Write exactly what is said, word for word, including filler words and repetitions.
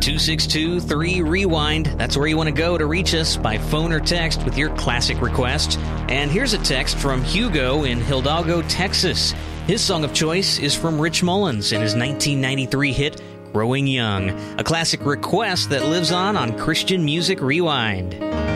two six two, three, rewind. That's where you want to go to reach us by phone or text with your classic request. And here's a text from Hugo in Hidalgo, Texas. His song of choice is from Rich Mullins and his nineteen ninety-three hit, Growing Young, a classic request that lives on on Christian Music Rewind.